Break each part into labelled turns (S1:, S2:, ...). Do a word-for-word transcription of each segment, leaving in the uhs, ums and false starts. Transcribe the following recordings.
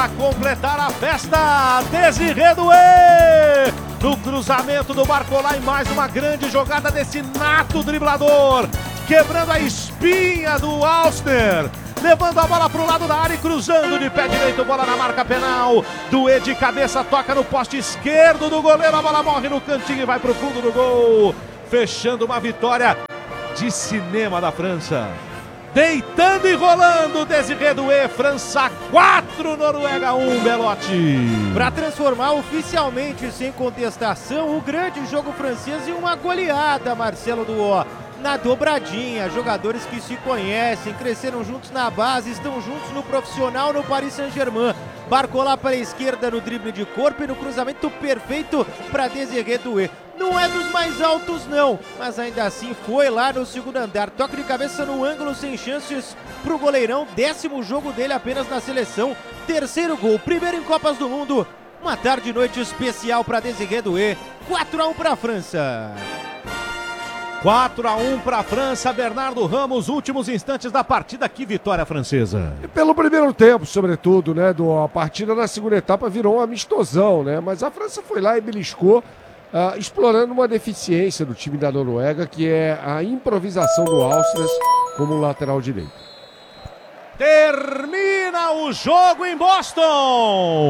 S1: para completar a festa, Desirê Doué, no cruzamento do Barcola e mais uma grande jogada desse nato driblador, quebrando a espinha do Alster, levando a bola para o lado da área e cruzando de pé direito, bola na marca penal. Doué de cabeça toca no poste esquerdo do goleiro, a bola morre no cantinho e vai para o fundo do gol, fechando uma vitória de cinema da França. Deitando e rolando, Desirê Doué, França quatro, Noruega um, Belotti.
S2: Para transformar oficialmente, sem contestação, o grande jogo francês em uma goleada, Marcelo Duó. Na dobradinha, jogadores que se conhecem, cresceram juntos na base, estão juntos no profissional no Paris Saint-Germain. Barcola para a esquerda no drible de corpo e no cruzamento perfeito para Desirê Doué. Não é dos mais altos não, mas ainda assim foi lá no segundo andar. Toque de cabeça no ângulo sem chances pro goleirão. Décimo jogo dele apenas na seleção. Terceiro gol, primeiro em Copas do Mundo. Uma tarde e noite especial para Desirê Doué. quatro a um para a França.
S1: quatro a um para a França, Bernardo Ramos, últimos instantes da partida, que vitória francesa.
S3: E pelo primeiro tempo, sobretudo, né, do, a partida na segunda etapa virou um amistosão, né, mas a França foi lá e beliscou, uh, explorando uma deficiência do time da Noruega, que é a improvisação do Alsters como lateral direito.
S1: Termina o jogo em Boston!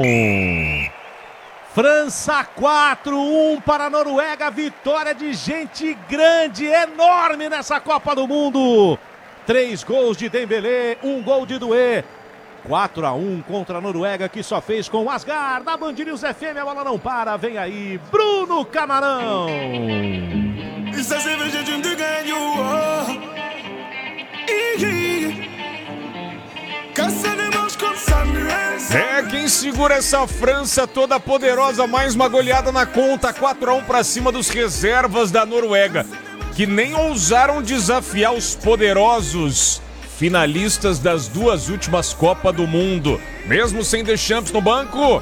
S1: França quatro a um para a Noruega, vitória de gente grande, enorme nessa Copa do Mundo. Três gols de Dembélé, um gol de Doué. quatro a um contra a Noruega, que só fez com o Asgard. Da Band News F M, a bola não para, vem aí Bruno Camarão.
S4: É quem segura essa França toda poderosa, mais uma goleada na conta, quatro a um para cima dos reservas da Noruega, que nem ousaram desafiar os poderosos finalistas das duas últimas Copas do Mundo. Mesmo sem Deschamps no banco,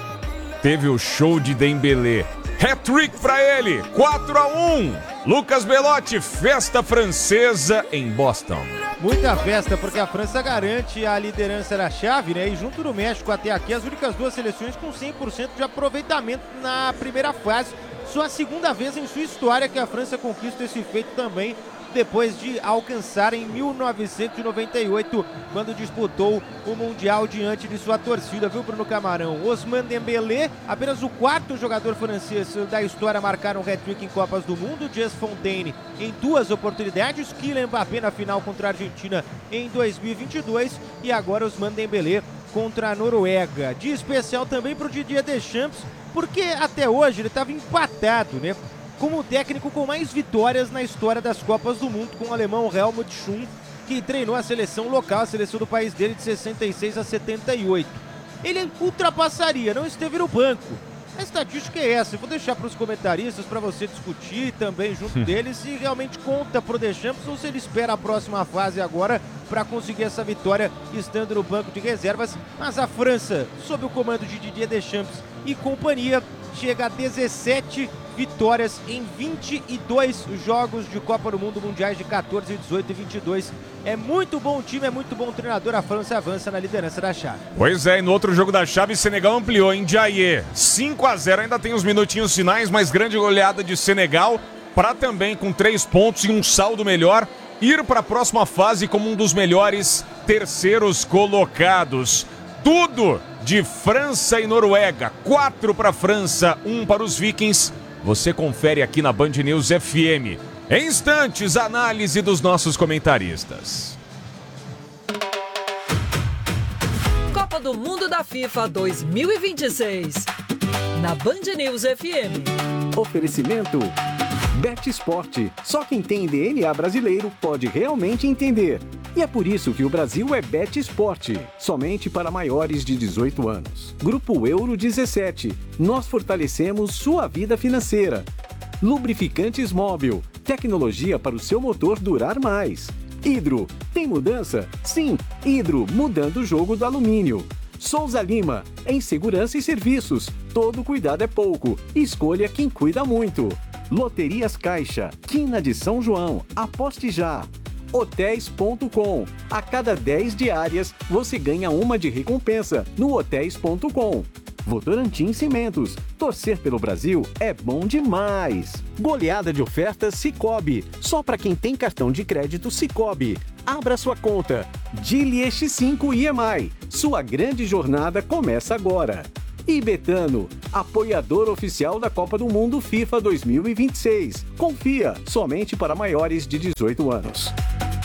S4: teve o show de Dembélé. Hat-trick para ele, quatro a um. Lucas Belotti, festa francesa em Boston.
S2: Muita festa, porque a França garante a liderança da chave, né? E junto do México até aqui, as únicas duas seleções com cem por cento de aproveitamento na primeira fase. Só a segunda vez em sua história que a França conquista esse feito também, depois de alcançar em mil novecentos e noventa e oito, quando disputou o Mundial diante de sua torcida, viu, Bruno Camarão? Ousmane Dembélé, apenas o quarto jogador francês da história a marcar um hat-trick em Copas do Mundo. Just Fontaine em duas oportunidades, Kylian Mbappé na final contra a Argentina em dois mil e vinte e dois e agora Ousmane Dembélé contra a Noruega. De especial também para o Didier Deschamps, porque até hoje ele estava empatado, né, como o técnico com mais vitórias na história das Copas do Mundo, com o alemão Helmut Schum, que treinou a seleção local, a seleção do país dele, de sessenta e seis a setenta e oito. Ele ultrapassaria, não esteve no banco. A estatística é essa, eu vou deixar para os comentaristas, para você discutir também junto deles, se realmente conta para o Deschamps ou se ele espera a próxima fase agora para conseguir essa vitória estando no banco de reservas. Mas a França, sob o comando de Didier Deschamps e companhia, chega a dezessete vitórias em vinte e dois jogos de Copa do Mundo, mundiais de quatorze, dezoito e vinte e dois. É muito bom time, é muito bom treinador. A França avança na liderança da chave.
S4: Pois é, e no outro jogo da chave, Senegal ampliou em Ndiaye, cinco a zero, ainda tem os minutinhos finais, mas grande goleada de Senegal, para também com três pontos e um saldo melhor, ir para a próxima fase como um dos melhores terceiros colocados. Tudo de França e Noruega, quatro para a França, um para os Vikings. Você confere aqui na Band News F M. Em instantes, análise dos nossos comentaristas.
S5: Copa do Mundo da FIFA dois mil e vinte e seis. Na Band News F M.
S6: Oferecimento Bet Sport. Só quem tem D N A brasileiro pode realmente entender. E é por isso que o Brasil é Bet Sport, somente para maiores de dezoito anos. Grupo Euro dezessete, nós fortalecemos sua vida financeira. Lubrificantes Móbil, tecnologia para o seu motor durar mais. Hidro, tem mudança? Sim, Hidro, mudando o jogo do alumínio. Souza Lima, em segurança e serviços, todo cuidado é pouco, escolha quem cuida muito. Loterias Caixa, Quina de São João, aposte já. hotéis ponto com. A cada dez diárias, você ganha uma de recompensa no hotéis ponto com. Votorantim Cimentos. Torcer pelo Brasil é bom demais. Goleada de ofertas Sicoob. Só para quem tem cartão de crédito Sicoob. Abra sua conta. Dili X cinco I M I. Sua grande jornada começa agora. E Betano, apoiador oficial da Copa do Mundo FIFA dois mil e vinte e seis. Confia, somente para maiores de dezoito anos.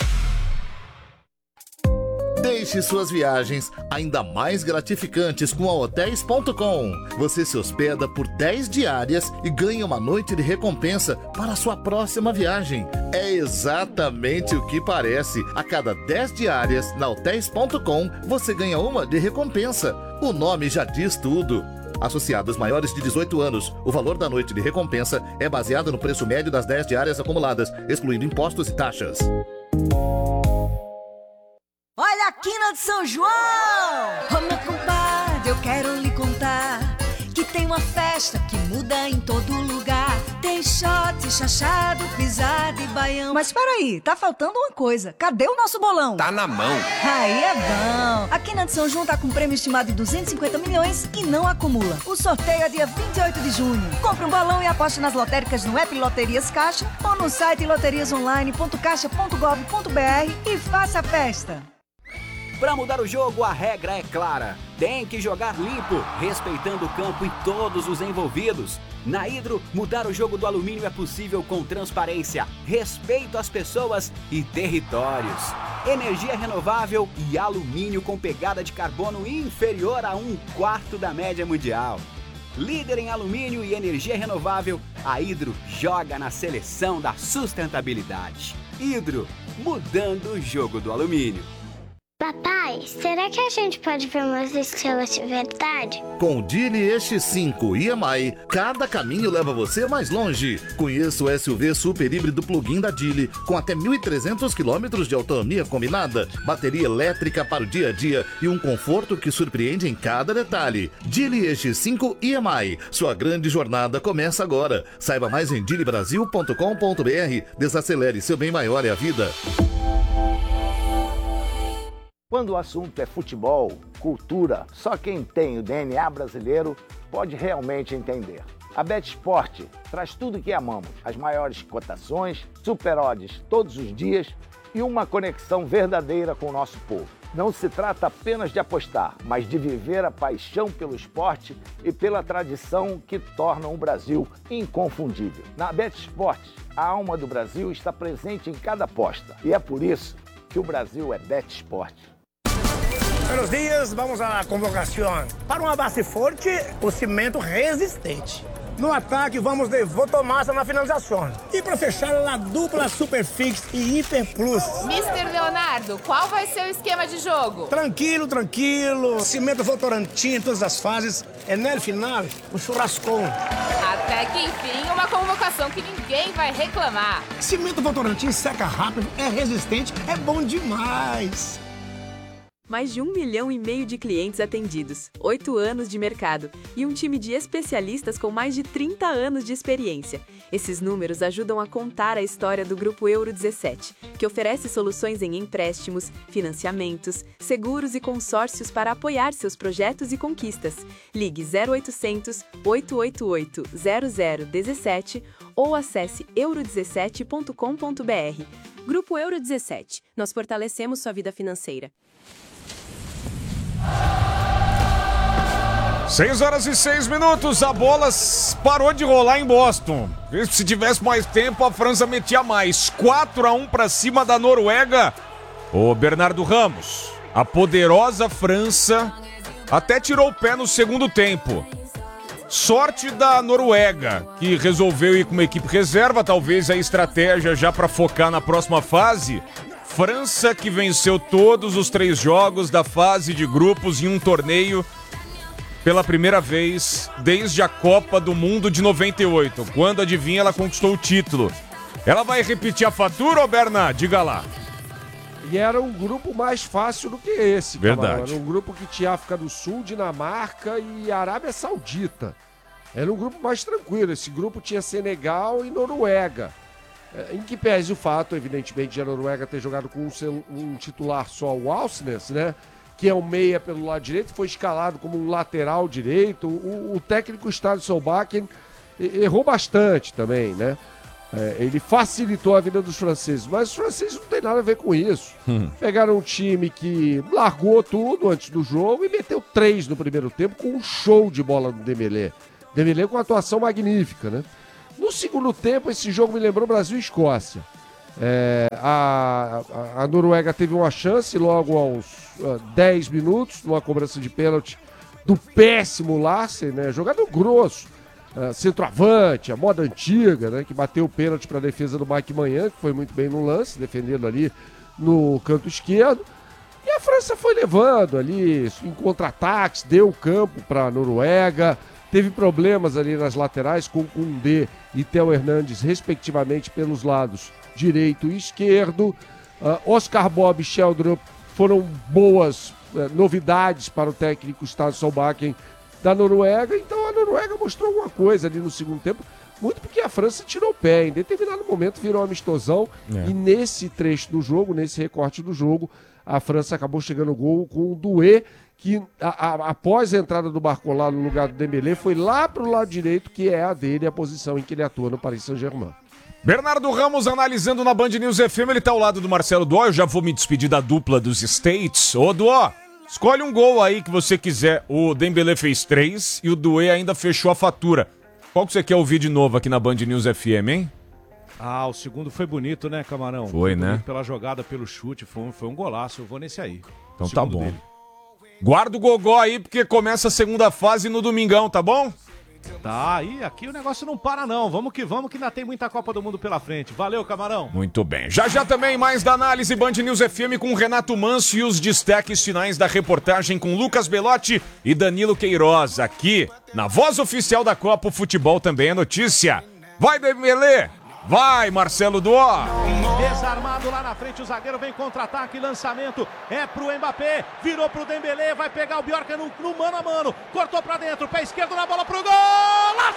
S7: Deixe suas viagens ainda mais gratificantes com a hotéis ponto com. Você se hospeda por dez diárias e ganha uma noite de recompensa para a sua próxima viagem. É exatamente o que parece. A cada dez diárias na hotéis ponto com, você ganha uma de recompensa. O nome já diz tudo. Associados maiores de dezoito anos, o valor da noite de recompensa é baseado no preço médio das dez diárias acumuladas, excluindo impostos e taxas.
S8: Olha a quina de São João! Ô meu compadre, eu quero lhe contar que tem uma festa que muda em todo lugar. Tem shot, chachado, pisada e baião. Mas peraí, tá faltando uma coisa. Cadê o nosso bolão?
S9: Tá na mão.
S8: Aí é bom. A quina de São João tá com um prêmio estimado de duzentos e cinquenta milhões e não acumula. O sorteio é dia vinte e oito de junho. Compre um bolão e aposte nas lotéricas no app Loterias Caixa ou no site loterias online ponto caixa ponto gov ponto br e faça a festa.
S10: Para mudar o jogo, a regra é clara. Tem que jogar limpo, respeitando o campo e todos os envolvidos. Na Hidro, mudar o jogo do alumínio é possível com transparência, respeito às pessoas e territórios. Energia renovável e alumínio com pegada de carbono inferior a um quarto da média mundial. Líder em alumínio e energia renovável, a Hidro joga na seleção da sustentabilidade. Hidro, mudando o jogo do alumínio.
S11: Papai, será que a gente pode ver umas estrelas de verdade?
S7: Com o Dili X cinco I M I, cada caminho leva você mais longe. Conheça o S U V super híbrido plug-in da Dili, com até mil e trezentos quilômetros de autonomia combinada, bateria elétrica para o dia a dia e um conforto que surpreende em cada detalhe. Dili X cinco I M I, sua grande jornada começa agora. Saiba mais em dili brasil ponto com ponto br. Desacelere, seu bem maior é a vida.
S12: Quando o assunto é futebol, cultura, só quem tem o D N A brasileiro pode realmente entender. A BetSport traz tudo que amamos, as maiores cotações, super odds todos os dias e uma conexão verdadeira com o nosso povo. Não se trata apenas de apostar, mas de viver a paixão pelo esporte e pela tradição que tornam o Brasil inconfundível. Na BetSport, a alma do Brasil está presente em cada aposta e é por isso que o Brasil é BetSport.
S13: Buenos dias, vamos à convocação. Para uma base forte, o cimento resistente. No ataque, vamos de Votomassa na finalização. E para fechar, a dupla Superfix e Hiper Plus.
S14: mister Leonardo, qual vai ser o esquema de jogo?
S13: Tranquilo, tranquilo. Cimento Votorantim em todas as fases. É no final, um churrascão.
S14: Até que enfim, uma convocação que ninguém vai reclamar.
S13: Cimento Votorantim seca rápido, é resistente, é bom demais.
S15: Mais de um milhão e meio de clientes atendidos, oito anos de mercado e um time de especialistas com mais de trinta anos de experiência. Esses números ajudam a contar a história do Grupo Euro dezessete, que oferece soluções em empréstimos, financiamentos, seguros e consórcios para apoiar seus projetos e conquistas. Ligue zero oitocentos, oito oito oito, zero zero um sete ou acesse euro dezessete ponto com ponto br. Grupo Euro dezessete. Nós fortalecemos sua vida financeira.
S4: seis horas e seis minutos, a bola parou de rolar em Boston. Se tivesse mais tempo, a França metia mais. quatro a um para cima da Noruega. Ô Bernardo Ramos, a poderosa França até tirou o pé no segundo tempo. Sorte da Noruega, que resolveu ir com uma equipe reserva, talvez a estratégia já para focar na próxima fase. França que venceu todos os três jogos da fase de grupos em um torneio pela primeira vez desde a Copa do Mundo de noventa e oito, quando, adivinha, ela conquistou o título. Ela vai repetir a fatura, ô Bernard? Diga lá.
S3: E era um grupo mais fácil do que esse.
S4: Verdade.
S3: Camarão. Era um grupo que tinha África do Sul, Dinamarca e Arábia Saudita. Era um grupo mais tranquilo. Esse grupo tinha Senegal e Noruega. Em que pese o fato, evidentemente, de a Noruega ter jogado com um, um titular só, o Alsnes, né? Que é um meia pelo lado direito, foi escalado como um lateral direito. O, o técnico Stade Solbakken errou bastante também, né? É, ele facilitou a vida dos franceses, mas os franceses não tem nada a ver com isso. Hum. Pegaram um time que largou tudo antes do jogo e meteu três no primeiro tempo com um show de bola do Dembélé. Dembélé com uma atuação magnífica, né? No segundo tempo, esse jogo me lembrou Brasil e Escócia. É, a, a, a Noruega teve uma chance logo aos uh, dez minutos, numa cobrança de pênalti do péssimo Larsen, né? Jogador grosso, uh, centroavante, a moda antiga, né? Que bateu o pênalti para a defesa do Mike Maignan, que foi muito bem no lance, defendendo ali no canto esquerdo. E a França foi levando ali em contra-ataques, deu campo para a Noruega. Teve problemas ali nas laterais com Koundé e Theo Hernandes, respectivamente, pelos lados direito e esquerdo. Uh, Oscar Bob e Sheldrup foram boas uh, novidades para o técnico Stade Solbakken da Noruega. Então a Noruega mostrou alguma coisa ali no segundo tempo, muito porque a França tirou o pé. Em determinado momento virou um amistosão. É. E nesse trecho do jogo, nesse recorte do jogo, a França acabou chegando ao gol com o Doué, que a, a, após a entrada do Barcola no lugar do Dembélé, foi lá para o lado direito, que é a dele, a posição em que ele atua no Paris Saint-Germain.
S4: Bernardo Ramos analisando na Band News F M, ele tá ao lado do Marcelo Duó, eu já vou me despedir da dupla dos States. Ô Duó, escolhe um gol aí que você quiser. O Dembélé fez três e o Doué ainda fechou a fatura. Qual que você quer ouvir de novo aqui na Band News F M, hein?
S1: Ah, o segundo foi bonito, né, Camarão?
S4: Foi, foi né?
S1: Pela jogada, pelo chute, foi um, foi um golaço, eu vou nesse aí.
S4: Então tá bom. Dele. Guarda o gogó aí, porque começa a segunda fase no domingão, tá bom?
S1: Tá, aí aqui o negócio não para não. Vamos que vamos, que ainda tem muita Copa do Mundo pela frente. Valeu, Camarão.
S4: Muito bem. Já já também mais da análise Band News F M com Renato Manso e os destaques finais da reportagem com Lucas Belotti e Danilo Queiroz. Aqui, na voz oficial da Copa, o futebol também é notícia. Vai, Dembélé! Vai, Marcelo Duó!
S1: Desarmado lá na frente, o zagueiro vem contra-ataque, lançamento é pro Mbappé, virou pro Dembélé, vai pegar o Bjorka no, no mano a mano, cortou pra dentro, pé esquerdo na bola pro gol!